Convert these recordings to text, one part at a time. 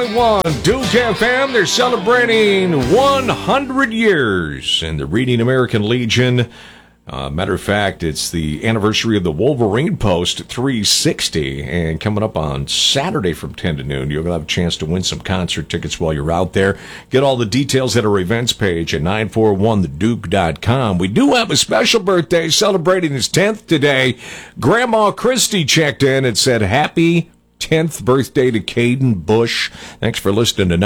94.1 Duke FM. They're celebrating 100 years in the Reading American Legion. Matter of fact, it's the anniversary of the Wolverine Post 360, and coming up on Saturday from 10 to noon, you'll have a chance to win some concert tickets while you're out there. Get all the details at our events page at 941theduke.com. We do have a special birthday celebrating his 10th today. Grandma Christie checked in and said, happy 10th birthday to Caden Bush. Thanks for listening to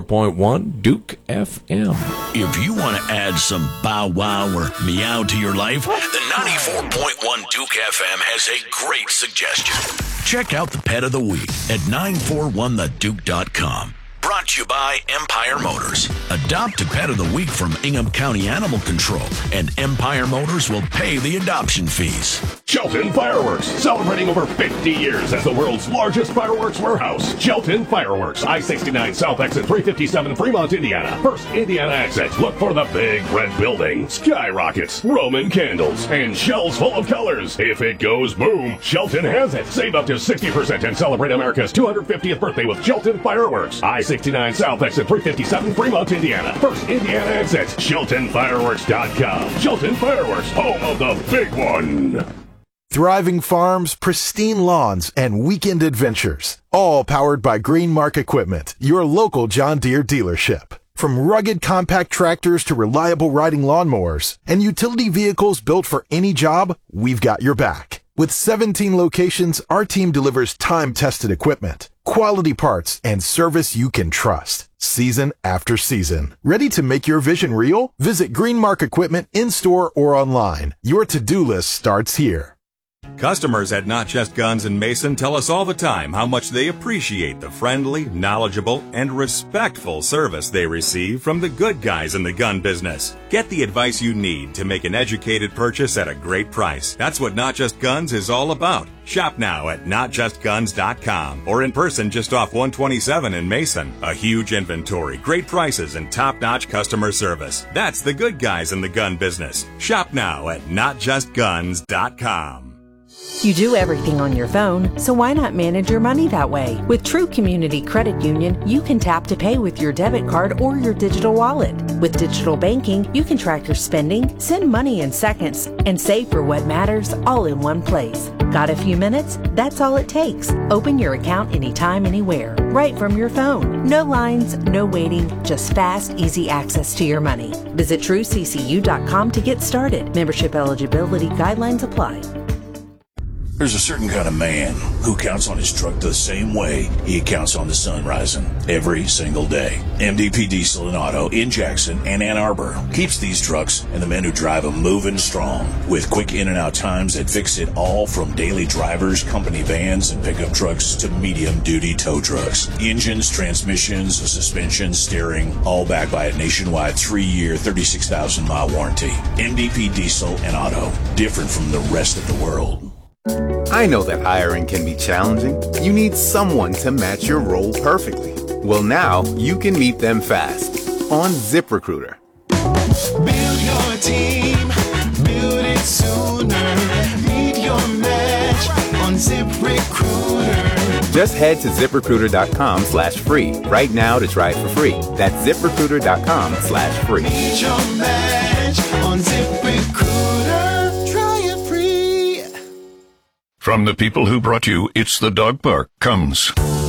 94.1 Duke FM. If you want to add some bow wow or meow to your life, the 94.1 Duke FM has a great suggestion. Check out the Pet of the Week at 941theduke.com. Brought to you by Empire Motors. Adopt a Pet of the Week from Ingham County Animal Control, and Empire Motors will pay the adoption fees. Shelton Fireworks, celebrating over 50 years as the world's largest fireworks warehouse. Shelton Fireworks, I-69 South Exit 357, Fremont, Indiana. First Indiana exit. Look for the big red building, skyrockets, Roman candles, and shells full of colors. If it goes boom, Shelton has it. Save up to 60% and celebrate America's 250th birthday with Shelton Fireworks. I-69 South Exit 357, Fremont, Indiana. First Indiana exit. SheltonFireworks.com. Shelton Fireworks, home of the big one. Thriving farms, pristine lawns, and weekend adventures. All powered by Greenmark Equipment, your local John Deere dealership. From rugged compact tractors to reliable riding lawnmowers and utility vehicles built for any job, we've got your back. With 17 locations, our team delivers time-tested equipment, quality parts, and service you can trust, season after season. Ready to make your vision real? Visit Greenmark Equipment in-store or online. Your to-do list starts here. Customers at Not Just Guns in Mason tell us all the time how much they appreciate the friendly, knowledgeable, and respectful service they receive from the good guys in the gun business. Get the advice you need to make an educated purchase at a great price. That's what Not Just Guns is all about. Shop now at NotJustGuns.com or in person just off 127 in Mason. A huge inventory, great prices, and top-notch customer service. That's the good guys in the gun business. Shop now at NotJustGuns.com. You do everything on your phone, so why not manage your money that way? With True Community Credit Union, you can tap to pay with your debit card or your digital wallet. With digital banking, you can track your spending, send money in seconds, and save for what matters all in one place. Got a few minutes? That's all it takes. Open your account anytime, anywhere, right from your phone. No lines, no waiting, just fast, easy access to your money. Visit TrueCCU.com to get started. Membership eligibility guidelines apply. There's a certain kind of man who counts on his truck the same way he counts on the sun rising every single day. MDP Diesel and Auto in Jackson and Ann Arbor keeps these trucks and the men who drive them moving strong with quick in and out times that fix it all from daily drivers, company vans, and pickup trucks to medium duty tow trucks. Engines, transmissions, suspension, steering, all backed by a nationwide 3-year, 36,000-mile warranty. MDP Diesel and Auto, different from the rest of the world. I know that hiring can be challenging. You need someone to match your role perfectly. Well, now you can meet them fast on ZipRecruiter. Build your team, build it sooner. Meet your match on ZipRecruiter. Just head to ZipRecruiter.com/free right now to try it for free. That's ZipRecruiter.com/free. Meet your match on ZipRecruiter. From the people who brought you It's the Dog Park comes